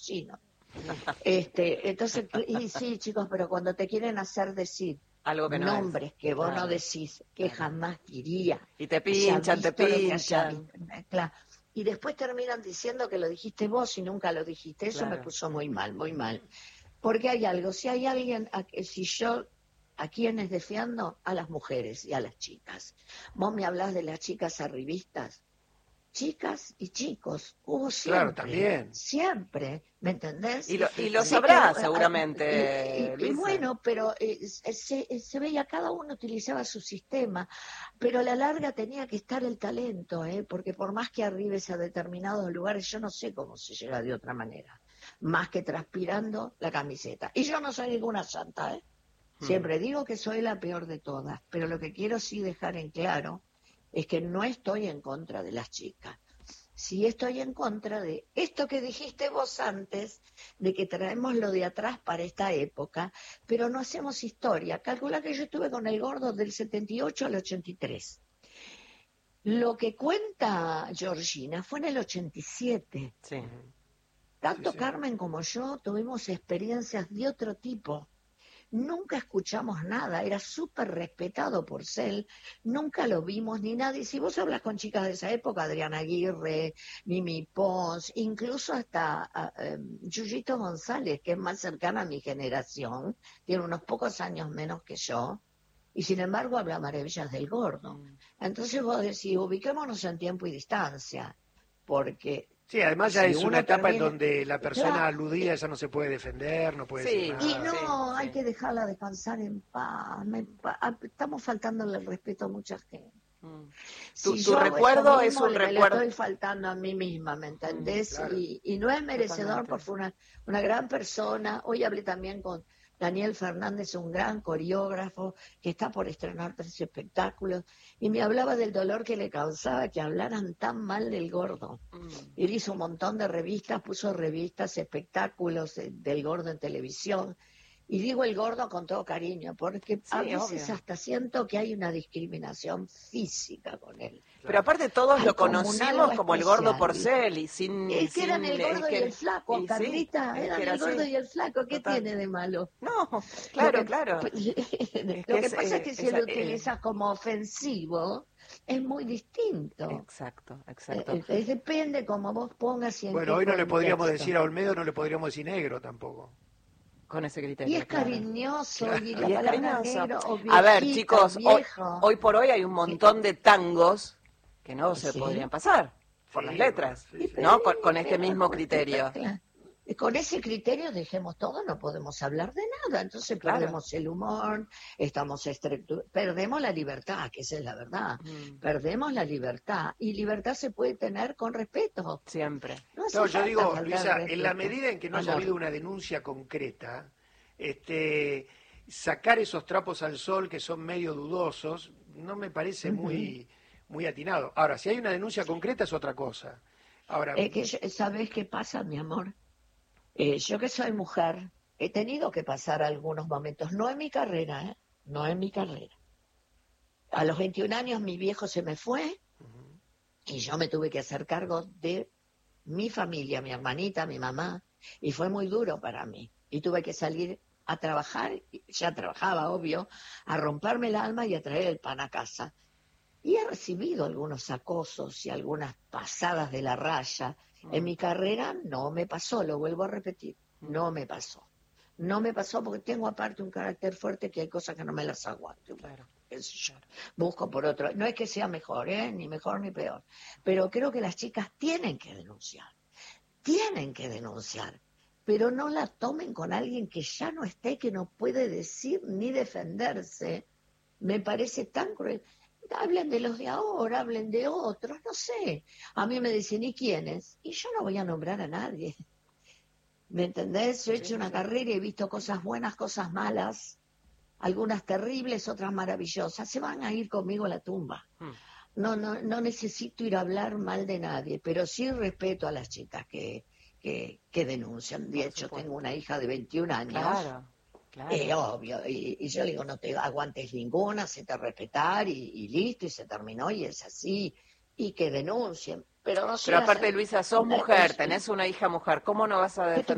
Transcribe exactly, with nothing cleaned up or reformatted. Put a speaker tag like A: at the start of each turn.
A: cochino. Este, entonces, y sí, chicos, pero cuando te quieren hacer decir
B: algo que no
A: nombres
B: es.
A: que vos
B: Claro.
A: no decís, que
B: Claro.
A: jamás diría.
B: Y te pinchan, te pinchan.
A: Claro. Y después terminan diciendo que lo dijiste vos y nunca lo dijiste. Eso
B: Claro.
A: me puso muy mal, muy mal. Porque hay algo, si hay alguien, a- si yo, ¿a quiénes defiendo? A las mujeres y a las chicas. Vos me hablás de las chicas arribistas. Chicas y chicos, hubo siempre,
C: Claro, también.
A: siempre, ¿me entendés?
B: Y lo, y lo
A: Sí,
B: sabrás
A: pero,
B: seguramente,
A: y, y- y
B: Luisa.
A: bueno, pero eh, se, se veía, cada uno utilizaba su sistema, pero a la larga tenía que estar el talento, ¿eh? Porque por más que arribes a determinados lugares, yo no sé cómo se llega de otra manera, más que transpirando la camiseta. Y yo no soy ninguna santa, ¿eh? Siempre digo que soy la peor de todas, pero lo que quiero sí dejar en claro es que no estoy en contra de las chicas. Sí estoy en contra de esto que dijiste vos antes, de que traemos lo de atrás para esta época, pero no hacemos historia. Calcula que yo estuve con el gordo del setenta y ocho al ochenta y tres. Lo que cuenta Georgina fue en el ochenta y siete.
B: Sí.
A: Tanto
C: Sí, sí.
A: Carmen como yo tuvimos experiencias de otro tipo. Nunca escuchamos nada, era súper respetado por Cel, nunca lo vimos ni nadie. Si vos hablas con chicas de esa época, Adriana Aguirre, Mimi Pons, incluso hasta uh, um, Yuyito González, que es más cercana a mi generación, tiene unos pocos años menos que yo, y sin embargo habla maravillas del gordo.
B: Mm.
A: Entonces vos decís, ubiquémonos en tiempo y distancia, porque...
C: Sí, además ya
A: si
C: es
A: uno
C: una etapa
A: termina-
C: en donde la persona
A: Claro.
C: aludida ya no se puede defender, no puede
B: Sí,
C: decir nada.
A: Y no,
B: Sí,
A: hay
B: sí.
A: que dejarla descansar en paz. Me pa- ah, estamos faltándole el respeto a mucha gente.
B: Mm.
A: Si
B: Tu,
A: yo
B: tu
A: hago
B: recuerdo
A: esto
B: es
A: mismo,
B: un
A: le- me lo
B: recuerdo.
A: estoy faltando a mí misma, ¿me entendés?
C: claro.
A: y, y no es merecedor,
B: Totalmente.
A: porque fue una, una gran persona. Hoy hablé también con Daniel Fernández, un gran coreógrafo que está por estrenar tres espectáculos, y me hablaba del dolor que le causaba que hablaran tan mal del gordo.
B: Mm.
A: Él hizo un montón de revistas, puso revistas, espectáculos eh, del gordo en televisión. Y digo el gordo con todo cariño, porque a
B: Sí,
A: veces
B: obvio.
A: hasta siento que hay una discriminación física con él.
B: Pero aparte todos
A: Hay
B: lo
A: como un
B: conocimos
A: algo
B: como el gordo
A: especial,
B: Porcel y sin...
A: Es que
B: sin
A: eran el gordo
B: es que-
A: y el flaco,
B: y sí,
A: Carlita,
B: es
A: eran
B: que era
A: el gordo
B: así.
A: y el flaco, ¿qué
B: Total.
A: tiene de malo?
B: No,
A: Lo
B: claro,
A: que,
B: claro.
A: lo
B: que
A: que
B: es,
A: pasa es
B: eh,
A: que si
B: esa-
A: lo
B: eh,
A: utilizas como ofensivo, es muy distinto.
B: Exacto,
A: Eh,
B: exacto.
A: eh, depende cómo vos pongas y en
C: Bueno,
A: qué
C: hoy no le podríamos
A: contexto.
C: decir a Olmedo, no le podríamos decir negro tampoco.
B: Con ese
A: Y
B: criterio,
A: es
B: claro.
A: cariñoso,
C: Claro.
A: y
B: Y
A: la
B: es
A: palabra
B: cariñoso.
A: negro o viejito,
B: A ver, chicos, hoy,
A: viejo.
B: hoy por hoy hay un montón de tangos que no se
A: Sí.
B: podrían pasar por
C: Sí,
B: las letras,
C: sí, sí.
B: ¿no? Con, con este
A: Pero,
B: mismo
A: pues,
B: criterio.
A: claro, con ese criterio dejemos todo, no podemos hablar de nada, entonces
B: Claro.
A: perdemos el humor, estamos estrectu- perdemos la libertad, que esa es la verdad,
B: Mm,
A: perdemos la libertad, y libertad se puede tener con respeto.
B: siempre.
A: No, hace
C: No, yo
A: falta
C: digo,
A: faltar
C: Luisa,
A: respeto.
C: en la medida en que no haya
A: Amor.
C: habido una denuncia concreta, este, sacar esos trapos al sol que son medio dudosos, no me parece
A: Ujú.
C: muy, muy atinado. Ahora, si hay una denuncia concreta es otra cosa. Ahora,
A: Es que, yo- ¿sabes qué pasa, mi amor? Eh, yo que soy mujer, he tenido que pasar algunos momentos, no en mi carrera, ¿eh? No en mi carrera. A los veintiún años mi viejo se me fue y yo me tuve que hacer cargo de mi familia, mi hermanita, mi mamá, y fue muy duro para mí. Y tuve que salir a trabajar, y ya trabajaba, obvio, a romperme el alma y a traer el pan a casa. Y he recibido algunos acosos y algunas pasadas de la raya. En mi carrera no me pasó, lo vuelvo a repetir, no me pasó. No me pasó porque tengo aparte un carácter fuerte que hay cosas que no me las aguanto.
B: Claro.
A: Qué sé yo. Busco por otro. No es que sea mejor, ¿eh? Ni mejor ni peor. Pero creo que las chicas tienen que denunciar. Tienen que denunciar. Pero no la tomen con alguien que ya no esté, que no puede decir ni defenderse. Me parece tan cruel. Hablen de los de ahora, hablen de otros, no sé. A mí me dicen, ¿y quiénes? Y yo no voy a nombrar a nadie. ¿Me entendés? Yo he hecho una carrera y he visto cosas buenas, cosas malas, algunas terribles, otras maravillosas. Se van a ir conmigo a la tumba.
B: Mm.
A: No, no, no necesito ir a hablar mal de nadie, pero sí respeto a las chicas que, que, que denuncian. De
B: Por
A: hecho,
B: supuesto.
A: tengo una hija de veintiún años.
B: Claro, claro.
A: Eh, obvio, y, y yo le digo, no te aguantes ninguna, se te respetar y, y listo, y se terminó, y es así, y que denuncien. Pero no
B: Pero
A: seas-
B: aparte, Luisa, sos
A: una-
B: mujer,
A: es-
B: tenés una hija mujer, ¿cómo no vas a
A: ¿Qué te
B: defender?